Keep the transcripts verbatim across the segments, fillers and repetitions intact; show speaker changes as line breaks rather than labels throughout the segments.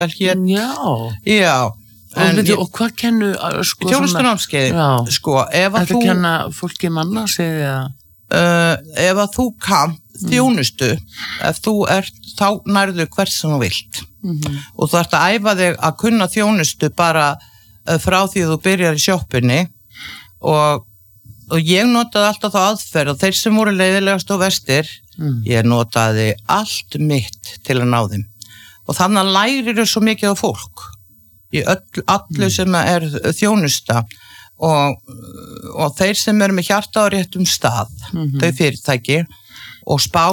hér.
Já.
Já.
En, og, og hvað kennu sko,
þjónustunámskeið sko, ef að
þú þetta kenna fólki manna segja
uh, ef að þú kann þjónustu mm. ef þú ert, þá nærðu hvert sem þú vilt mm-hmm. og þú ert að æfa þig að kunna þjónustu bara uh, frá því þú byrjar í sjoppunni og, og ég notaði alltaf þá aðferð og þeir sem voru leiðilegast og verstir mm. ég notaði allt mitt til að ná þeim og þannig að lærir þau svo mikið á fólk í öll, allu sem er þjónusta og, og þeir sem eru með hjarta á réttum stað mm-hmm. þau fyrirtæki og spá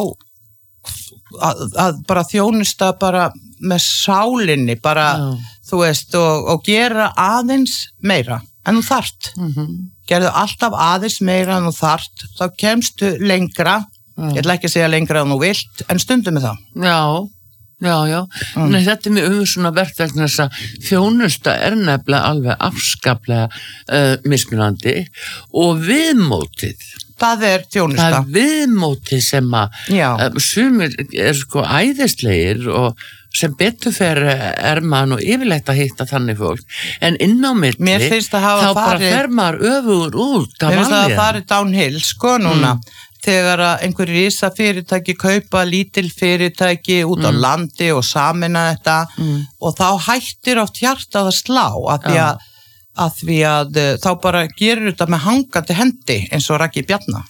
að, að bara þjónusta bara með sálinni bara oh. þú veist og, og gera aðeins meira en þú þarft mm-hmm. gerðu alltaf aðeins meira en þú þarft þá kemstu lengra oh. ég ætla ekki að segja lengra en þú vilt en stundum með það
já Já, já, mm. Nei, þetta er mjög umhverfuna verkt vegna þess að þjónusta er nefnilega alveg afskaplega uh, mismunandi og viðmótið.
Það er þjónusta.
Það er viðmótið sem að uh, sumir er sko æðislegir og sem betur fyrir er maður nú yfirleitt að hitta þannig fólk en inn á milli þá
farið,
bara fer maður öfugur út
af Mér finnst það að fara downhill sko núna mm. þegar að einhverjir risa fyrirtæki kaupa lítil fyrirtæki út á mm. landi og samina þetta mm. og þá hættir oft hjartað að slá að því að, að, því að þá bara gerir þetta með hangandi hendi eins og Raggi Bjarna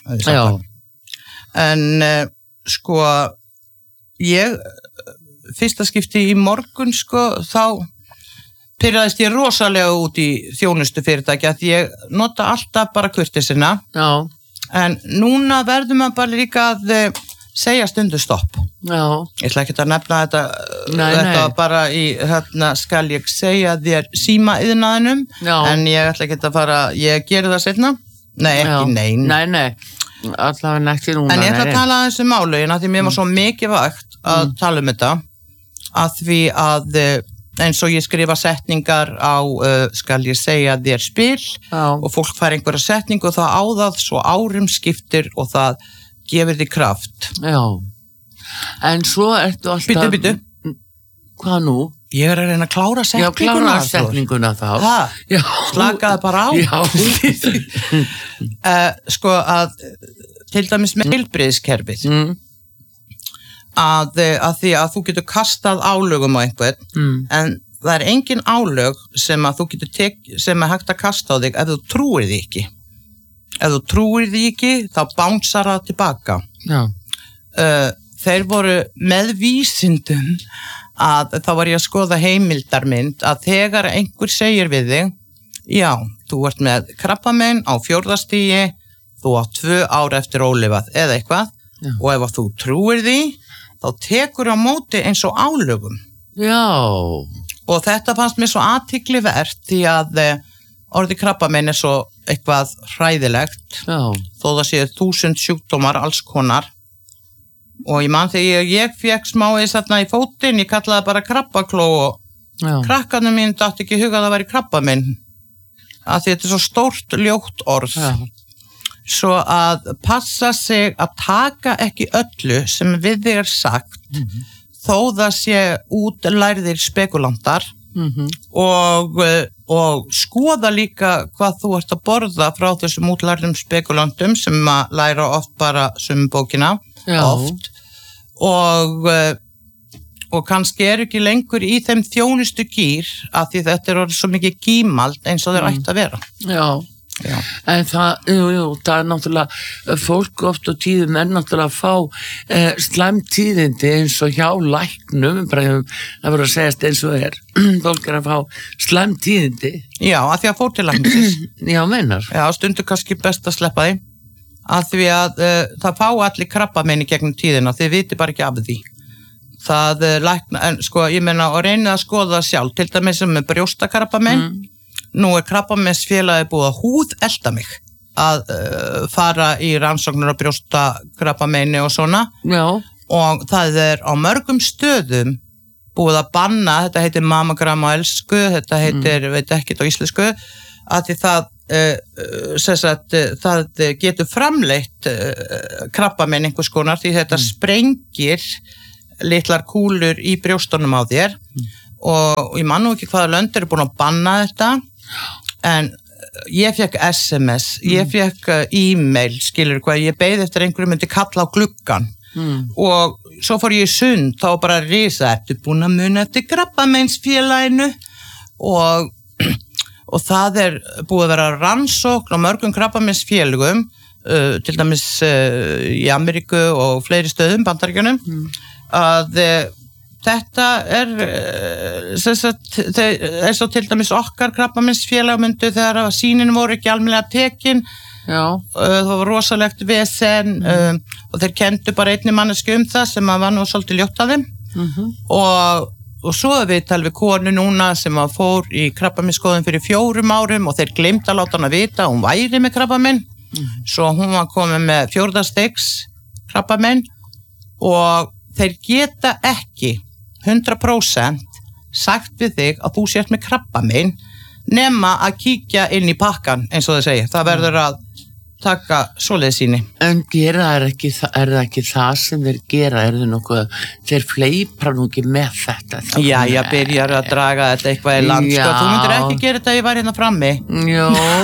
en uh, sko ég fyrsta skipti í morgun sko þá pyrraðist ég rosalega út í þjónustu fyrirtæki að ég nota alltaf bara kurteisina
já
En núna verður maður bara líka að segja stundu stopp.
Já.
Ég ætla ekki að nefna þetta,
nei,
þetta
nei.
bara í, hérna skal ég segja þér síma yðnaðinum, en ég ætla ekki að fara, ég geri það seinna. Nei, ekki
Já.
nein.
Nei, nei, allavega ekki núna.
En ég ætla að tala aðeins um málugin, að því mér var svo mikið vakt að mm. tala um þetta, að því að eins og ég skrifa setningar á, uh, skal ég segja þér spil
Já.
Og fólk fær einhverja setningu og það á það svo árum skiptir og það gefur því kraft.
Já, en svo ertu alltaf...
Byttu, byttu.
Hvað nú?
Ég er að reyna að klára setninguna.
Já, klára setninguna þá.
Það,
Já.
Slakaði bara á.
Já.
uh, sko að, til dæmis með heilbrigðiskerfið.
Mm.
Að, að því að þú getur kastað álögum á einhvern
mm.
en það er engin álög sem að þú getur tek, sem er hægt að kasta á þig ef þú trúir því ekki ef þú trúir því ekki þá bánsar það tilbaka uh, þeir voru með vísindum að þá var ég að skoða heimildarmynd að þegar einhver segir við þig já, þú ert með krabbamein á fjórðastigi þú átt tvö ár eftir ólifað eða eitthvað já. Og ef þú trúir því þá tekur á móti eins og álögum.
Já.
Og þetta fannst mér svo athyglivert því að orðið krabbamein er svo eitthvað hræðilegt.
Já.
Þó það séu þúsund sjúkdómar alls konar. Og ég man þegar ég, ég fekk smávegis þarna í fótinn, ég kallaði bara krabbakló og Já. Krakkarnir mín datt ekki hugað að það væri krabbamein. Að því þetta er svo stórt ljótt orð.
Já.
Svo að passa sig að taka ekki öllu sem við þig er sagt mm-hmm. þó það sé útlærðir spekulantar mm-hmm. og, og skoða líka hvað þú ert að borða frá þessum útlærðum spekulantum sem að læra oft bara sum bókina
Já.
Oft og, og kannski er ekki lengur í þeim þjónustu gýr að því þetta er orðið svo mikið gímald eins og þeir mm. ætti að vera.
Já. Já. En það, jú, jú, það er náttúrulega fólk oft og tíðum er náttúrulega að fá eh, slæm tíðindi eins og hjá læknum, bara það voru að segjast eins og er fólk er að fá slæm tíðindi
Já, að því að fór til læknisins
Já, meinar
Já, stundu kannski best að sleppa því að því að uh, það fá allir krabbamein í gegnum tíðina, þið viti bara ekki af því það uh, lækna, en sko, ég meina og reynið að skoða það sjálf, til dæmis sem með brjóstakrabbamein mm. Nú er krabbameinsfélagið búið að húð elda mig að uh, fara í rannsóknir á brjóstakrabbameini og svona
Já.
Og það er á mörgum stöðum búið að banna, þetta heitir mammogram á ensku, þetta heitir, mm. veit ekki á íslensku, að því það, uh, sagt, það getur framleitt uh, krabbamein einhvers konar því þetta mm. sprengir litlar kúlur í brjóstunum á þér mm. og ég man nú ekki hvaða lönd eru búin að banna þetta, en ég fekk S M S, ég fekk e-mail, skilur hvað, ég beið eftir einhverju myndi kalla á gluggan mm. og svo fór ég í sund, þá bara risa eftir búin að muna eftir Krabbameinsfélaginu og, og það er búið að vera rannsókn á mörgum Krabbameinsfélögum, uh, til dæmis uh, í Ameríku og fleiri stöðum, Bandaríkjunum, mm. að uh, þetta er eins og til dæmis okkar Krabbameinsfélag myndu þegar sýnin voru ekki almennilega tekin. Já. Það var rosalegt vesen mm. um, og þeir kendu bara einni manneski um það sem var nú svolítið ljótt að þeim mm-hmm. og, og svo við talum við konu núna sem fór í krabbameinsskoðun fyrir fjórum árum og þeir gleymdu að láta hana vita að hún væri með krabbamein mm. svo hún var komin með fjórða stigs krabbamein og þeir geta ekki hundrað prósent sagt við þig að þú sért með krabbamein nema að kíkja inn í pakkan eins og það segir. Það verður að taka svoleiðis síni.
En gera er, ekki, er það ekki það sem þeir gera? Er það nokkuð, þeir fleipra nú ekki með þetta?
Já, ég byrjar að draga þetta eitthvað í land. Sko, þú myndir ekki gera þetta að ég var hérna frammi.
Jó,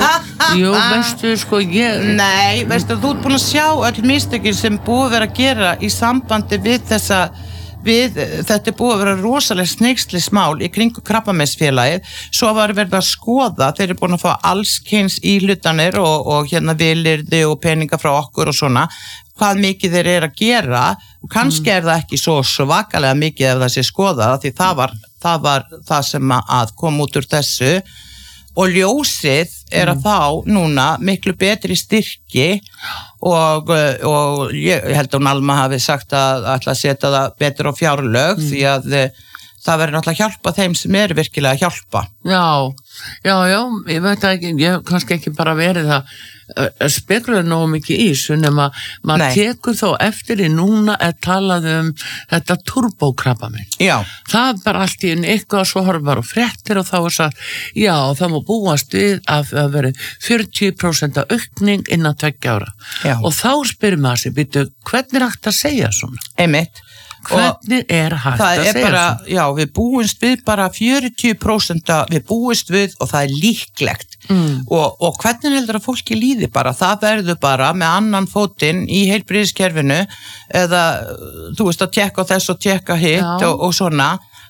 jú, veistu, sko, ég...
Nei, veistu, þú ert búin að sjá öll mistökin sem búið að vera að gera í sambandi við þessa við, þetta er búið að vera rosalega sneygslismál í kringu Krabbameinsfélagið, svo var verið að skoða, þeir eru búin að fá allskyns íhlutanir og, og hérna vilyrði og peninga frá okkur og svona, hvað mikið þeir eru að gera og kannski mm. er það ekki svo svakalega mikið ef það sé skoðað, því það var það, var það sem að kom út úr þessu og ljósið er að mm. þá núna miklu betri styrki og, og ég held að hún Alma hafi sagt að ætla að setja það betur á fjárlög mm. því að það verður náttúrulega að hjálpa þeim sem eru virkilega að hjálpa.
Já, já, já, ég veit ekki, ég kannski ekki bara verið að spekula nógu mikið í þessu nema maður tekur þó eftir í núna að talað um þetta turbókrabbamein. Já. Það er bara allt í einu eitthvað svo horfar og fréttir og þá er sagt, já, það má búast við að það veri fjörutíu prósent aukning innan tveggja ára. Já. Og þá spyrir maður sig, býtu, hvernig er hægt að segja svona?
Einmitt.
Hvernig er hægt að segja
bara,
svona?
Já, við búumst við bara fjörutíu prósent við búumst við og það er líklegt mm. og, og hvernig heldur að fólki líði bara, það verður bara með annan fótinn í heilbrigðiskerfinu eða þú veist að tjekka þess og tjekka hitt og, og svona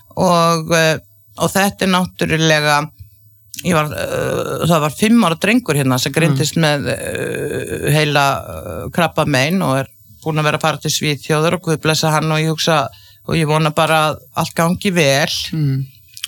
og, og þetta er náttúrulega ég var, uh, það var fimm ára drengur hérna sem greindist mm. með uh, heila uh, krabbamein og er búin að vera að fara til Svíþjóðar og Guð blessa hann og ég hugsa og ég vona bara að allt gangi vel mm.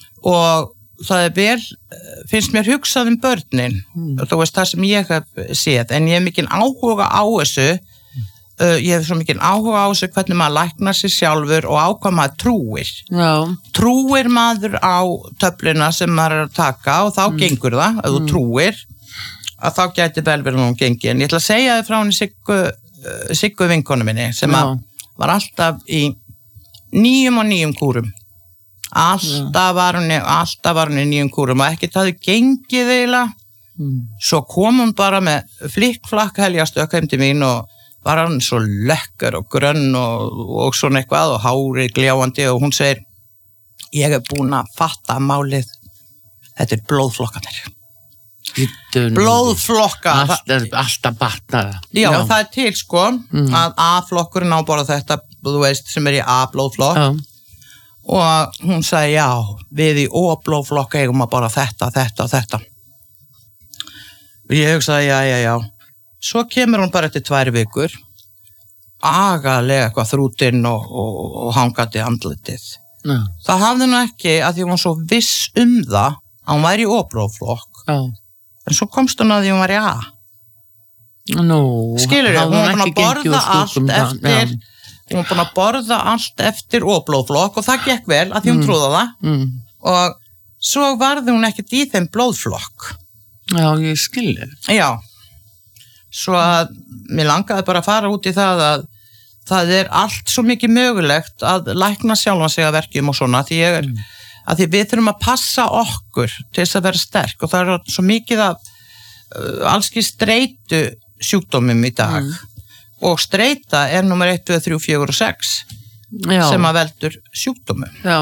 og það er vel, finnst mér hugsað um börnin mm. og þú veist það sem ég hef séð en ég hef mikinn áhuga á þessu mm. uh, ég hef svo mikinn áhuga á þessu hvernig maður læknar sér sjálfur og á hvað maður trúir Já. Trúir maður á töfluna sem maður er að taka og þá mm. gengur það, ef þú mm. trúir að þá gæti vel verið hún gengi en ég ætla að segja þið frá henni Siggu Siggu vinkonu minni sem að var alltaf í nýjum og nýjum kúrum alltaf var hún alltaf var hún í nýjum kúrum og ekkert hafði gengið eiginlega mm. svo kom hún bara með flikkflakk helgjastök heim til mín og var hann svo lekkar og grönn og, og svona eitthvað og hárið gljáandi og hún segir ég hef búin að fatta málið þetta er blóðflokkanir blóðflokka
alltaf, alltaf batna
já, já það er til sko mm. að A-flokkurinn á bara þetta þú veist sem er í A-blóðflokk já. Og hún sagði já við í O-blóðflokk eigum að bara þetta, þetta og þetta og ég hugsaði já, já, já svo kemur hún bara eftir tvær vikur agalega eitthvað þrútinn og, og, og hangandi andlitið já. Það hafði nú ekki að því hún var svo viss um það að hún væri í O-blóðflokk já en svo komst hún að því hún var í A.
Nú,
skilur ég, hún var búin að borða allt eftir, hún var búin að borða allt eftir O-blóðflokk og það gekk vel að því hún mm. trúða það mm. og svo varði hún ekkert í þeim blóðflokk.
Já, ég skilur.
Já, svo að mér langaði bara að fara út í það að það er allt svo mikið mögulegt að lækna sjálfan sig að verkjum og svona því ég er mm. að því við þurfum að passa okkur til þess að vera sterk og það er svo mikið af uh, allski streitu sjúkdómum í dag mm. og streita er nummer eitt, tvö, þrjú, fjögur og sex já. Sem að veldur sjúkdómum.
Já, já.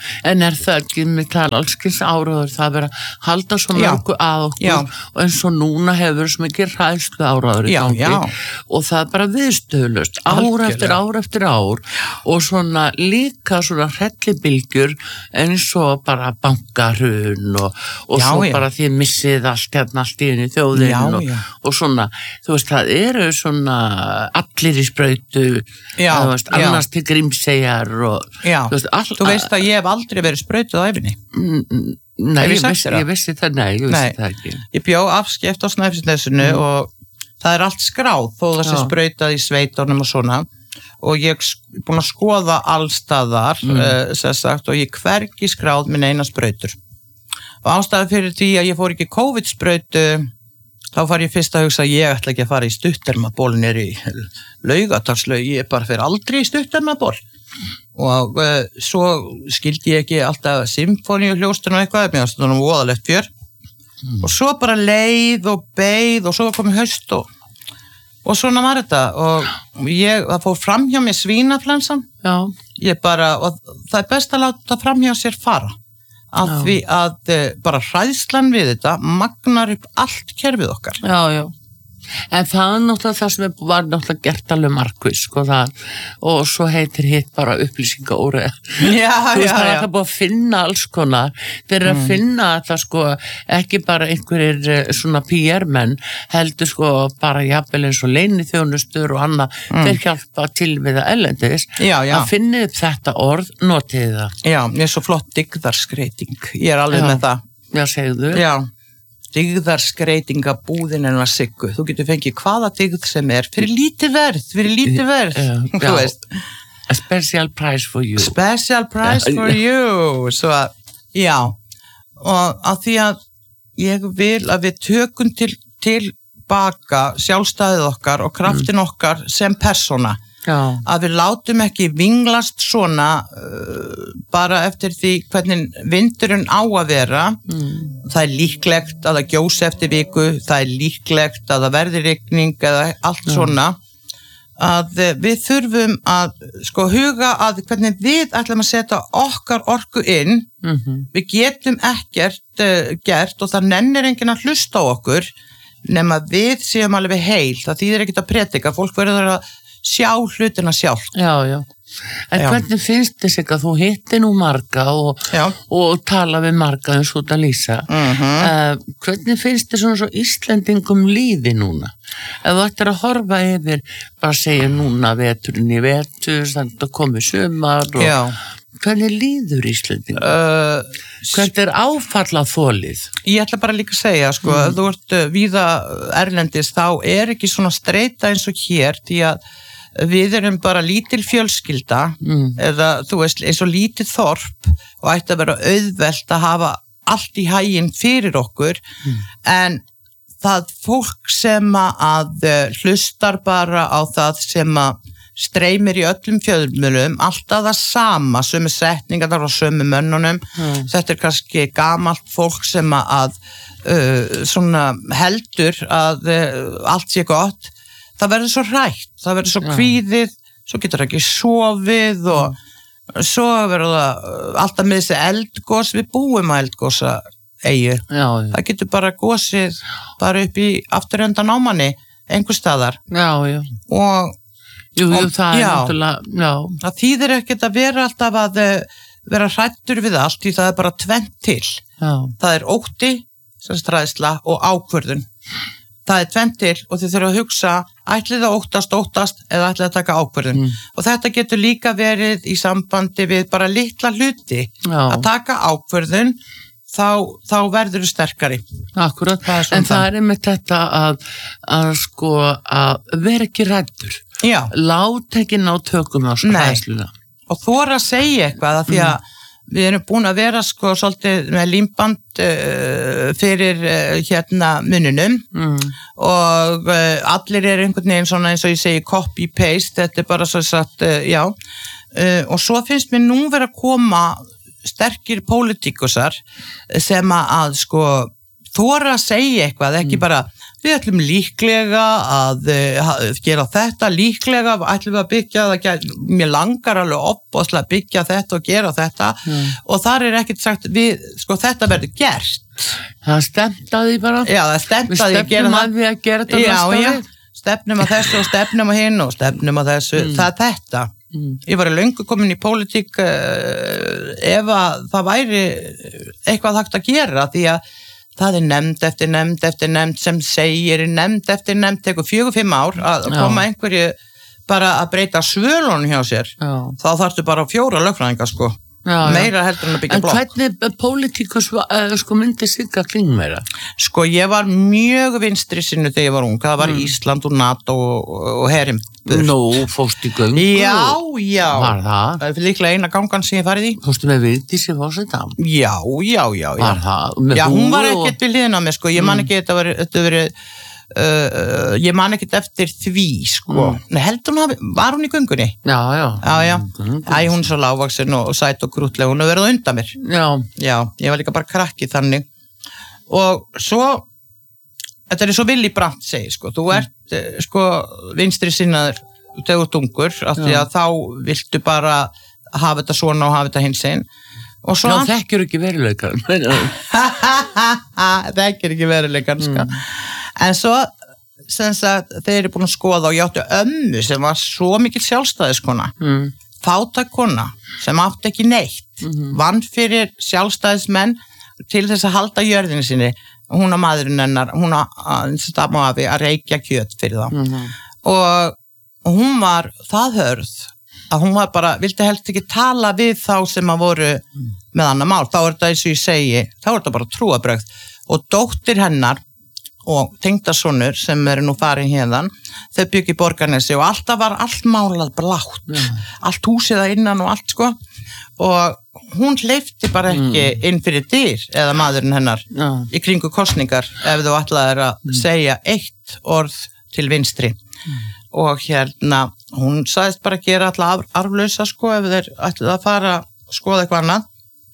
En er það ekki með tala allskins áráður það vera halda svo mörgu að okkur já. Og eins og núna hefur svo mikið hræðslu áráður í gangi og það er bara viðstöðlust ár eftir ár eftir ár og svona líka svona hrellibilgjur eins og bara bankarun og, og já, svo já. Bara því missið allt hérna allt í henni þjóðin já, og, og svona, þú veist, það eru svona allir í sprautu já, þú veist, annars til Grímseyjar og
já, þú veist, all, þú veist að ég hef aldrei verið sprautuð á æfinni
Nei, ég, ég, vissi, ég vissi það, nei, ég vissi nei. Það ekki
Ég bjó afskipt á Snæfellsnesinu mm. og það er allt skráð þó það sé sprautað í sveitunum og svona og ég er búin að skoða allstaðar mm. uh, sem sagt og ég hvergi skráð minn eina sprautur og ástæða fyrir því að ég fór ekki COVID-sprautu þá far ég fyrst að hugsa að ég ætla ekki að fara í stuttermaból nýri í Laugatalslaug, ég bara fer aldrei í stuttermaból og uh, svo skildi ég ekki alltaf symfóníu hljóstun og eitthvað, mér var svona voðalegt fjör mm. og svo bara leið og beið og svo var komið haust og, og svona var þetta og ég, það fór framhjá mér svínaflensan ég bara, og það er best að láta framhjá sér fara af já. Því að uh, bara hræðslan við þetta magnar upp allt kerfið okkar
Já, já En það er náttúrulega það sem var náttúrulega gert alveg markviss sko það og svo heitir hitt bara upplýsingaóri.
Já,
þú veist
já,
það
já.
er það búið að finna alls konar. Þeir eru mm. að finna það sko ekki bara einhverjir svona P R-menn heldur sko bara jafnvel eins og leyniþjónustur og annað mm. þeir hjálpa til við að ellendis
já, já.
Að finna upp þetta orð, notið það.
Já, ég er svo flott dygðarskreiting. Ég er alveg
já.
Með það.
Já, segðu.
Já. Dygðarskreitingabúðin en að siggu. Þú getur fengið hvaða dygð sem er fyrir lítið verð, fyrir lítið verð.
Uh,
þú veist.
A special price for you.
Special price for you. Svo að, já. Og að því að ég vil að við tökum til, til baka sjálfstæðið okkar og kraftin okkar sem persóna.
Já.
Að við látum ekki vinglast svona uh, bara eftir því hvernig vindurinn á að vera mm. það er líklegt að það gjósi eftir viku, það er líklegt að það verði rigning eða allt Já. Svona að uh, við þurfum að sko huga að hvernig við ætlum að setja okkar orku inn mm-hmm. við getum ekkert uh, gert og það nennir enginn að hlusta á okkur nema við séum alveg heil, það þýðir ekkert að predika, fólk verður að sjá hlutina sjálf.
Já, já. En já. Hvernig finnst þess ekki að þú hitti nú marga og, og tala við marga eins og það lýsa.
Mm-hmm.
Uh, hvernig finnst þess svona svo Íslendingum líði núna? Ef þú ættir að horfa yfir, bara segja núna veturinn í vetur, þannig að komi sumar og
já.
Hvernig líður Íslendingum?
Uh,
hvernig er áfalla þolið?
Ég ætla bara líka að segja, sko, mm. ef þú ert uh, víða erlendis, þá er ekki svona streita eins og hér, því að við erum bara lítil fjölskylda mm. eða þú veist eins og lítið þorp og ætti að vera auðvelt að hafa allt í haginn fyrir okkur mm. en það fólk sem að hlustar bara á það sem að streymir í öllum fjölmiðlum alltaf það sama, sömu setningar þar á sömu mönnunum mm. þetta er kannski gamalt fólk sem að uh, svona heldur að uh, allt sé gott það verður svo hrætt, það verður svo kvíðið, svo getur það ekki sofið og mm. svo verður það alltaf með þessi eldgós, við búum að eldgósa eigu.
Já, já.
Það getur bara gósið bara upp í afturöndan á manni, einhver staðar.
Já, já.
Og,
jú, jú,
og
það er
já,
náttúrulega, já.
Það þýðir ekkert að vera alltaf að vera hrættur við allt, því það er bara tvennt til.
Já. Það
er ótti, sem stræðsla og ákvörðun. Það er tvennt til og þið þurfum að hugsa ætlið að óttast, óttast eða ætlið að taka ákvörðun mm. og þetta getur líka verið í sambandi við bara litla hluti
Já.
Að taka ákvörðun þá, þá verður þú sterkari.
Akkurat, það en það er einmitt þetta að, að sko að vera ekki hræddur.
Já.
Lát ekki ná tökum á skræðsluna.
Og þora að segja eitthvað að því að mm. við erum búin að vera sko svolítið með límband uh, fyrir uh, hérna muninum
mm.
og uh, allir er einhvern veginn svona eins og ég segi copy-paste, þetta er bara svo satt, uh, já, uh, og svo finnst mér nú vera að koma sterkir pólitíkusar sem að sko þora að segja eitthvað, ekki mm. bara við ætlum líklega að uh, gera þetta, líklega ætlum við að byggja það, mér langar alveg opbóðslega að byggja þetta og gera þetta mm. og þar er ekkert sagt, við, sko þetta verður gert.
Það stemtaði bara.
Já, það stemtaði að gera það.
Við að gera þetta
já,
næsta
já, stefnum að þessu og stefnum að hinn og stefnum að þessu, mm. það er þetta. Mm. Ég var löngu komin í pólitík uh, ef að það væri eitthvað hægt að gera því að það er nefnd eftir nefnd eftir nefnd sem segir nefnd eftir nefnd tekur fjögur, fimm ár að Já. Koma einhverju bara að breyta svölunum hjá sér Já. Þá þarftu bara fjóra lögfræðinga sko Já, meira heldur en að byggja blokk.
En hvernig pólitíkus uh, sko myndi Sigga Kling meira?
Sko ég var mjög vinstri sinnu þegar ég var ung, það var mm. Ísland og NATO og, og herim.
Nú, fórstu í göngu?
Já, já.
Var það?
Það er líklega eina gangan sem ég farið í.
Fórstu með Vigdísi fórseta?
Já, já, já. já.
Var það? Með
já, hún var
og...
ekkert við hliðina á mig sko, ég man ekki þetta var, þetta verið Uh, ég man ekkert eftir því sko, mm. Nei, heldur hún hafi, var hún í göngunni?
Já, já
Já, já, Æ, hún er svo lágvaksin og, og sæt og grútleg, hún er verið undan mér
Já
Já, ég var líka bara krakki þannig og svo þetta er svo Willy Brandt segir sko, þú ert mm. sko vinstri sinnaður þegar þú ert ungur, af því að þá viltu bara hafa þetta svona og hafa þetta hinsinn og svo
Já, þekkir ekki veruleikan
þekkir ekki veruleikan sko mm. En svo, sem sagt, þeir eru búin að skoða og ég átti ömmu sem var svo mikil sjálfstæðiskona, mm. fátækkona sem átti ekki neitt, mm-hmm. vann fyrir sjálfstæðismenn til þess að halda jörðinu sinni, hún og maðurinn hennar, hún að staðmáfi að reykja kjöt fyrir þá. Mm-hmm. Og, og hún var það hörð að hún var bara, vildi helst ekki tala við þá sem að voru mm. með annar mál, þá er þetta eins og ég segi, þá er þetta bara trúabrögð og dóttir hennar og tengdasonur sem eru nú farin hérðan þau byggi í Borgarnesi og alltaf var allt málað blátt ja. Allt húsið að innan og allt sko og hún hleypti bara ekki mm. inn fyrir dyr eða maðurinn hennar ja. Í kringu kosningar ef þú ætlaðir að mm. segja eitt orð til vinstri mm. og hérna hún sagðist bara gera alltaf arflausa sko ef þeir ætlaði að fara að skoða eitthvað annað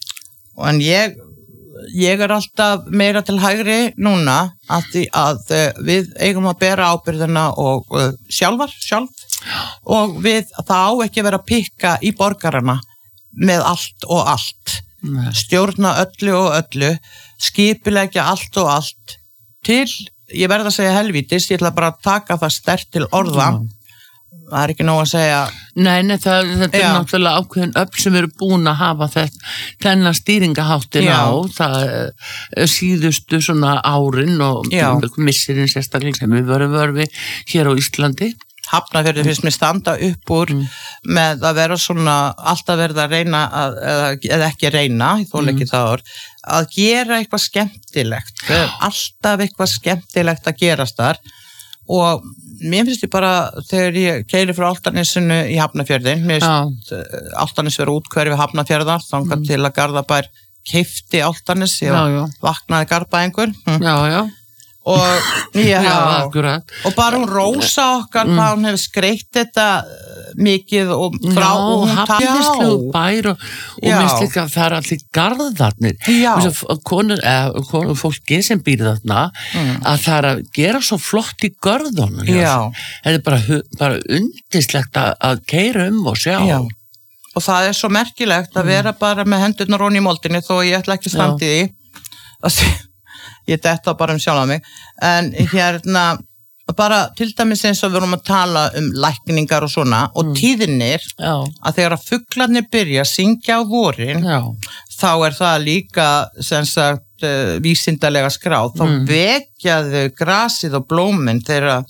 en ég ég er alltaf meira til hægri núna að, því að við eigum að bera ábyrðina og uh, sjálfar, sjálf og við, það á ekki að vera að pikka í borgarana með allt og allt Nei. Stjórna öllu og öllu skipilegja allt og allt til, ég verð að segja helvítis, ég ætla bara að taka það sterkt til orða Nei. Það er ekki nóg að segja
Nei, nei það, þetta Já. Er náttúrulega ákveðin öll sem eru búin að hafa þetta þennan stýringaháttin á það síðustu svona árin og missirinn sérstaklega sem við vorum vörfi hér á Íslandi
Hafnarfjörður finnst mér standa upp úr mm. með að vera svona alltaf verða að reyna að, eða, eða ekki reyna, ég þóla ekki mm. það orð að gera eitthvað skemmtilegt alltaf eitthvað skemmtilegt að gerast þar og mér finnst ég bara þegar ég keyri frá Álftanesinu í Hafnarfjörðin mér finnst uh, Álftanes vera útkverfi Hafnarfjörðar þangað mm. til að Garðabær keypti Álftanes ég já, já. Vaknaði Garðbæingur hm.
já, já.
og, já,
já,
og bara hún Rósa okkar mm. hún hefur skreitt þetta mikið og frá
já,
og hún
hafnislegu bær og, og minnst líka það er allir garðarnir konur, eða, konur fólki sem býr þarna mm. að það er að gera svo flott í görðunum þetta er bara, bara undislegt að, að keyra um og sjá
já. Og það er svo merkilegt að vera bara með hendurnar onni í moldinni þó ég ætla ekki standi því ég detta bara um sjálf á mig en hérna bara til dæmis eins og við vorum að tala um lækningar og svona og mm. tíðinir Já. Að þegar að fuglarnir byrja að syngja á vorin Já. Þá er það líka sem sagt uh, vísindalega skráð þá mm. vekjaðu grasið og blómin þeirra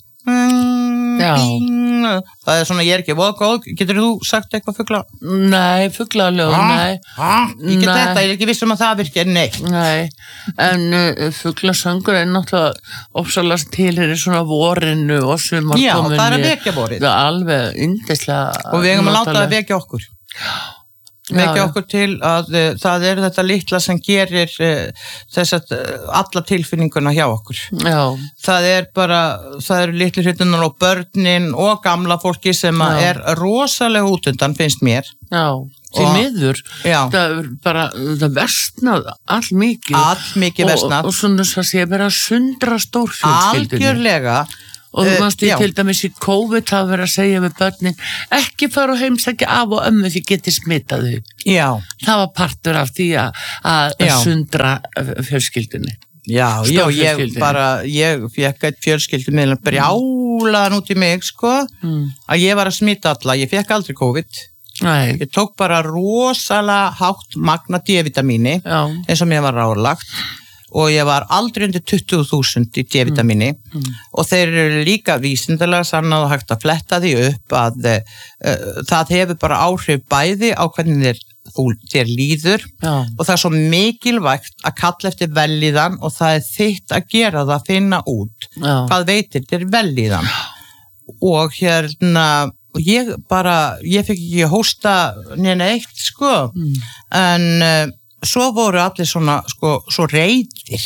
mm, það er svona ég er ekki voða góð, getur þú sagt eitthvað fugla?
Nei, fuglalög, ah, nei
ah, ég get þetta, ég er ekki viss um að það virkir, nei
Nei, en uh, fuglasöngur er náttúrulega ofsalast til er svona vorinu og sumarkominni
Já, það er að vekja vorið
Það er alveg yndislega
Og við eigum að láta það vekja okkur vekja okkur til að uh, það er þetta litla sem gerir uh, þess að uh, alla tilfinninguna hjá okkur.
Já. Það
er bara, það eru litlu hlutunar og börnin og gamla fólki sem er rosalega út undan, finnst mér.
Já. Til miður, það er bara það versnað all mikið
all mikið versnað
og, og svona þess að sé bara sundra stórfjölskyldunni
algjörlega
og þú mást í til dæmis í COVID það verið að segja við börnin ekki fara og heimsækja af og ömmu því geti smitað þau
já.
Það var partur af því að, að sundra fjölskyldunni
já, já, ég bara ég fekk eitt fjölskyldu með brjálaðan út í mig sko mm. að ég var að smita alla, ég fekk aldrei COVID.
Nei.
Ég tók bara rosalega hátt magna D-vitamíni eins og mér var ráðlagt og ég var aldrei undir tuttugu þúsund í D-vitamíni mm. Mm. og þeir eru líka vísindalega sannað og hægt að fletta því upp að uh, það hefur bara áhrif bæði á hvernig þér, þú, þér líður
Já.
Og það er svo mikilvægt að kalla eftir vellíðan og það er þitt að gera það að finna út
Já.
Hvað veitir þér vellíðan og hérna og ég bara, ég fekk ekki hósta neina eitt sko mm. en uh, svo voru allir svona sko, svo reiðir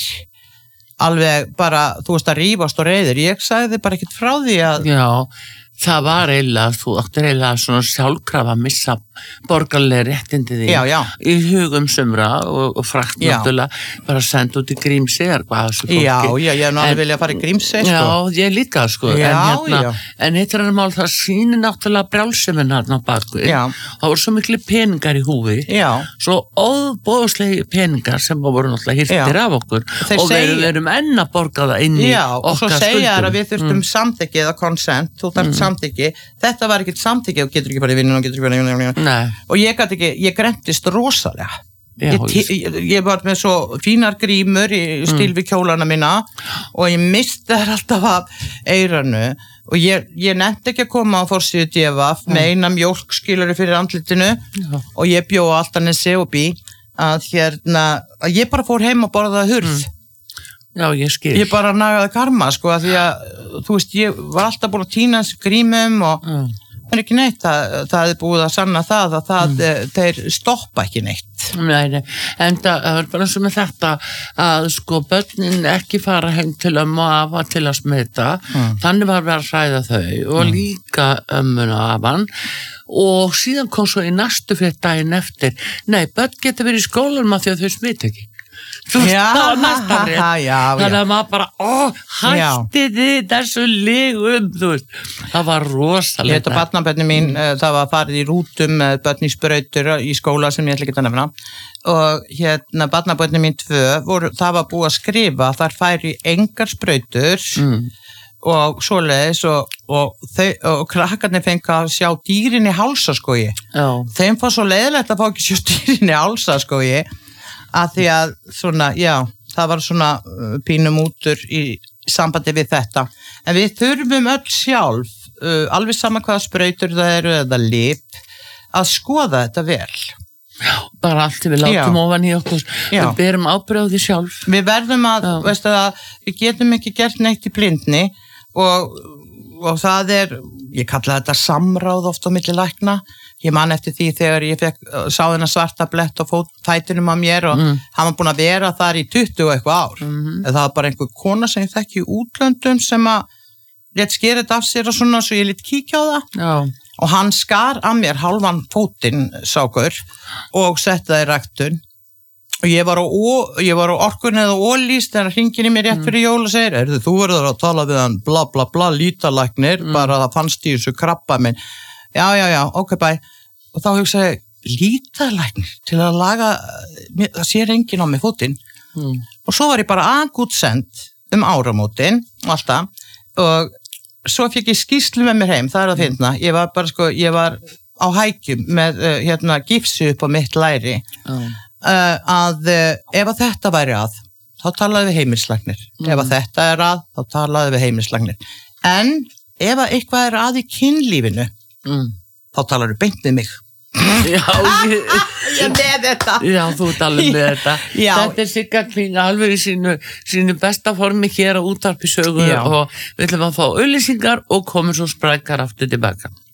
alveg bara, þú veist að rífast og reiðir, ég sagði bara ekkert frá því að
Já, það var eiginlega, þú áttir eiginlega svona sjálfkrafa að missa borgarlega réttindi því
já, já.
Í hugum sumra og, og frakt náttúrulega bara senda út í Grímsey er hvað þessu fólki.
Já, já, ég hef náttúrulega viljað fara í Grímsey sko.
Já, ég líka sko,
já,
en hérna,
já.
En hitt er að mál það sýnir náttúrulega brjálsuminn hérna á baku.
Já.
Það voru svo miklu peningar í húfi,
já.
Svo óbóðslegi peningar sem voru náttúrulega hirtir af okkur
Þeir
og við erum enn að borga það inn í
já,
okkar skuldum.
Já, og svo segja þær að við þurftum mm. samþykki eða consent, þú þarft mm. samþykki, þetta var ekkert samþykki og getur ekki bara í vinnun og getur ekki bara í vinnun.
Nei.
Og ég gæti ekki, ég grentist rosalega.
Já,
ég, ég, ég var með svo fínar grímur í stíl við kjólana mína og ég misti þær alltaf af eyranu og ég, ég nefndi ekki að koma á forsíðu D V A með eina mjólkskýlari fyrir andlitinu Já. Og ég bjó alltaf nesi og bí að hérna, að ég bara fór heim og borðaði hurð.
Mm. Já, ég skil.
Ég bara nagaði karma sko að því að, þú veist, ég var alltaf búin að týna þessu grímum og mm. það er ekki neitt, það, það er búið að sanna það að það, mm. þeir stoppa ekki neitt.
Nei, nei, en það er bara eins og með þetta að sko börnin ekki fara heim til ömmu og afa til að smita, mm. þannig var verið að hræða þau og mm. líka ömmun og afan og síðan kom svo í næstu fyrir daginn eftir, nei, börn geta verið í skólanum að því að þau smita ekki. Þú veist,
já,
það var næsta rétt.
Já, já.
Þannig að maður bara, ó, hætti þið þessu legum, þú veist. Það var rosalega.
Ég heit að barnabörnin mín, mm. það var farið í rútum með börn í sprautur í skóla sem ég ætla ekki að nefna. Og hérna, barnabörnin mín tvö, voru, það var búið að skrifa, þar færi engar sprautur mm. og svoleiðis og, og, þau, og krakkarnir fengi að sjá dýrin í hálsaskógi.
Já.
Þeim fór svo leiðilegt að fá ekki sjá dýrin í hálsaskógi. Að því að svona, já, það var svona uh, pínum útur í sambandi við þetta. En við þurfum öll sjálf, uh, alveg sama hvaða sprautur það eru eða lyf, að skoða þetta vel.
Já, bara allt við látum já. Ofan í okkur, já. Við berum ábyrgði sjálf.
Við verðum að, já. Veistu að, við getum ekki gert neitt í blindni og, og það er, ég kalla þetta samráð oft á milli lækna. Ég man eftir því þegar ég fekk, sá þennan svarta blett á fætinum á mér og mm. hann var búin að vera þar í tuttugu og eitthvað ár. Mm-hmm. Það var bara einhver kona sem ég þekki í útlöndum sem að lét skera þetta af sér og svona svo ég lét kíkja á það.
Já.
Og hann skar af mér hálfan fótinn sákur og setti það í ræktun. Og ég var á, ég var á orkunni eða ólýst þegar hann hringir í mér rétt fyrir jól og segir, erðu þú verður að tala við hann bla bla bla lítalæknir, mm. bara það fannst í þessu krabba minn. Já, já, já, ok, bæ. Og þá hugsaði, lítalæknir til að laga, það sér enginn á mig fótinn. Mm. Og svo var ég bara angútsend um áramótin og alltaf. Og svo fekk ég skýrslu með mér heim, það er að finna. Ég var bara, sko, ég var á hækjum með, uh, hérna, gifsi upp á mitt læri. Mm. Uh, að uh, ef að þetta væri að, þá talaði við heimilislæknir. Mm. Ef að þetta er að, þá talaði við heimilislæknir. En ef að eitthvað er að í kynlífinu, Mm. þá talar þú beint með mig.
Já, ég,
ég með þetta.
Já, þú ert alveg með þetta.
Já.
Þetta er Sigga Kling alveg í sínu, sínu besta formi hér á Útvarpi Sögu og við ætlum að fá auglýsingar og komum svo sprækar aftur tilbaka.